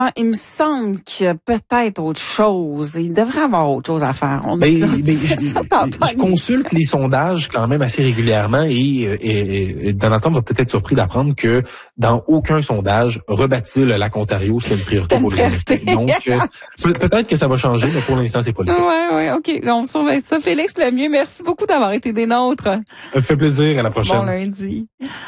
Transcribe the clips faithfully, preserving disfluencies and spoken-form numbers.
Ah, il me semble qu'il y a peut-être autre chose. Il devrait avoir autre chose à faire. On ben, dit ça, ben, ça, je, ça je consulte les sondages quand même assez régulièrement et, et, et Donald Trump va peut-être être surpris d'apprendre que dans aucun sondage, rebâtir le lac Ontario, c'est une priorité une pour les Américains. Donc, euh, pe- peut-être que ça va changer, mais pour l'instant, c'est pas le cas. Ouais, ouais, OK. On surveille ça. Félix Lemieux, merci beaucoup d'avoir été des nôtres. Ça fait plaisir. À la prochaine. Bon lundi.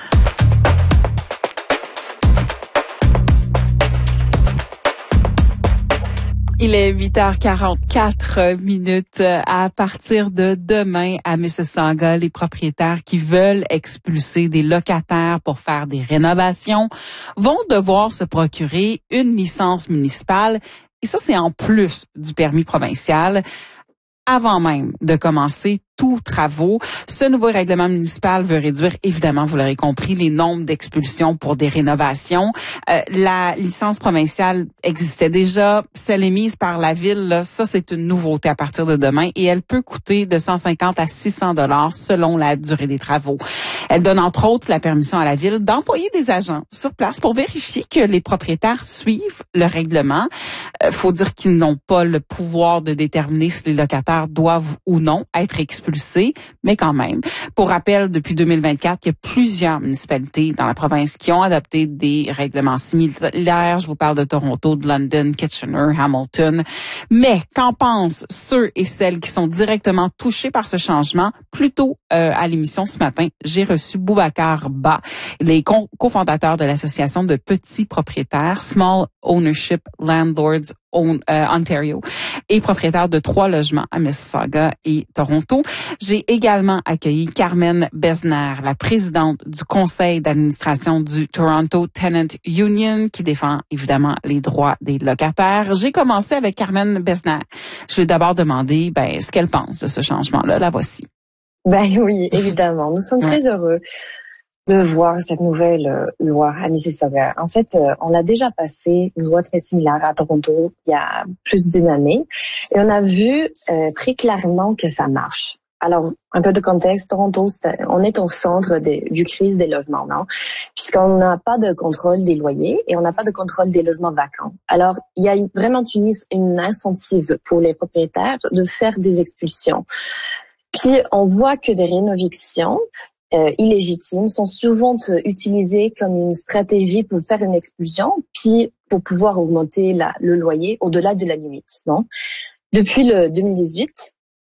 Il est huit heures quarante-quatre minutes. À partir de demain, à Mississauga, les propriétaires qui veulent expulser des locataires pour faire des rénovations vont devoir se procurer une licence municipale. Et ça, c'est en plus du permis provincial. Avant même de commencer tous travaux, ce nouveau règlement municipal veut réduire, évidemment, vous l'aurez compris, les nombres d'expulsions pour des rénovations. Euh, la licence provinciale existait déjà, celle émise par la ville, là, ça c'est une nouveauté à partir de demain et elle peut coûter de cent cinquante à six cents dollars selon la durée des travaux. Elle donne entre autres la permission à la ville d'envoyer des agents sur place pour vérifier que les propriétaires suivent le règlement. Euh, faut dire qu'ils n'ont pas le pouvoir de déterminer si les locataires doivent ou non être expulsés, mais quand même. Pour rappel, depuis deux mille vingt-quatre, il y a plusieurs municipalités dans la province qui ont adopté des règlements similaires. Je vous parle de Toronto, de London, Kitchener, Hamilton. Mais qu'en pensent ceux et celles qui sont directement touchés par ce changement? Plus tôt euh, à l'émission ce matin, j'ai reçu Boubacar Ba, les co- cofondateurs de l'association de petits propriétaires Small Ownership Landlords On, euh, Ontario et propriétaire de trois logements à Mississauga et Toronto. J'ai également accueilli Carmen Besner, la présidente du conseil d'administration du Toronto Tenant Union, qui défend évidemment les droits des locataires. J'ai commencé avec Carmen Besner. Je vais d'abord demander ben, ce qu'elle pense de ce changement-là. La voici. Ben oui, évidemment. Nous sommes ouais. très heureux de voir cette nouvelle euh, loi à Mississauga. En fait, euh, on a déjà passé une loi très similaire à Toronto il y a plus d'une année et on a vu euh, très clairement que ça marche. Alors, un peu de contexte, Toronto, c'est, on est au centre des, du crise des logements, non? Puisqu'on n'a pas de contrôle des loyers et on n'a pas de contrôle des logements vacants. Alors, il y a une, vraiment une, une incentive pour les propriétaires de faire des expulsions. Puis, on voit que des rénovations Euh, illégitimes sont souvent euh, utilisés comme une stratégie pour faire une expulsion, puis pour pouvoir augmenter la, le loyer au-delà de la limite, non? Depuis le deux mille dix-huit,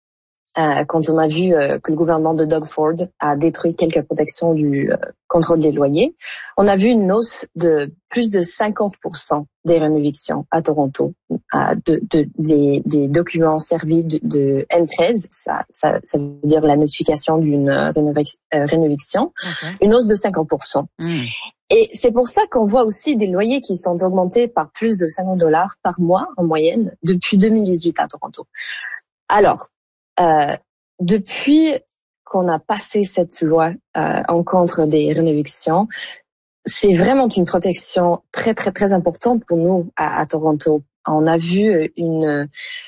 euh, quand on a vu euh, que le gouvernement de Doug Ford a détruit quelques protections du euh, contrôle des loyers, on a vu une hausse de plus de cinquante pour cent des rénovations à Toronto, euh, de, de, des, des documents servis de, de N treize, ça, ça, ça veut dire la notification d'une rénova- euh, rénovation, okay. Une hausse de cinquante pour cent. Mm. Et c'est pour ça qu'on voit aussi des loyers qui sont augmentés par plus de cinquante dollars par mois en moyenne depuis deux mille dix-huit à Toronto. Alors, euh, depuis qu'on a passé cette loi euh, en contre des rénovations, c'est vraiment une protection très, très, très importante pour nous à, à Toronto. On a vu une,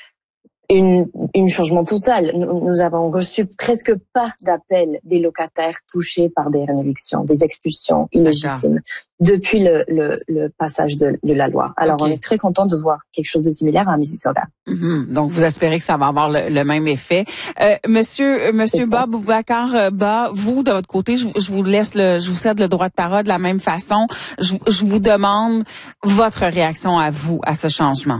une, une changement total. Nous, nous avons reçu presque pas d'appels des locataires touchés par des rénovations, des expulsions illégitimes depuis le, le, le passage de, de la loi. Alors, okay. On est très content de voir quelque chose de similaire à Mississauga. Mm-hmm. Donc, vous espérez que ça va avoir le, le même effet. Euh, monsieur, Monsieur Ba, Boubacar Ba, vous, de votre côté, je, je vous laisse le, je vous cède le droit de parole de la même façon. Je, je vous demande votre réaction à vous, à ce changement.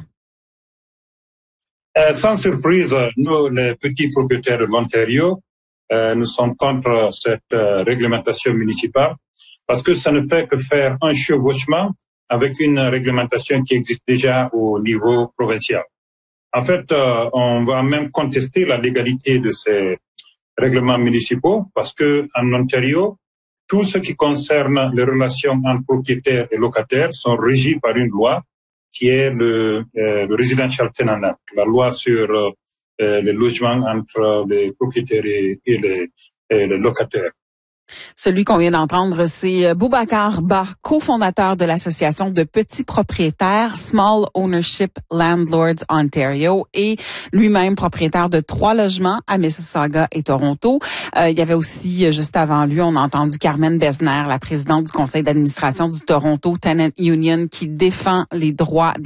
Euh, sans surprise, nous, les petits propriétaires de l'Ontario, euh, nous sommes contre cette euh, réglementation municipale parce que ça ne fait que faire un chevauchement avec une réglementation qui existe déjà au niveau provincial. En fait, euh, on va même contester la légalité de ces règlements municipaux parce que en Ontario, tout ce qui concerne les relations entre propriétaires et locataires sont régis par une loi qui est le, euh, le Residential Tenant Act, la loi sur euh, les logements entre les propriétaires et, et, les, et les locataires. Celui qu'on vient d'entendre, c'est Boubacar Ba, cofondateur de l'association de petits propriétaires Small Ownership Landlords Ontario et lui-même propriétaire de trois logements à Mississauga et Toronto. Euh, il y avait aussi, juste avant lui, on a entendu Carmen Besner, la présidente du conseil d'administration du Toronto Tenant Union, qui défend les droits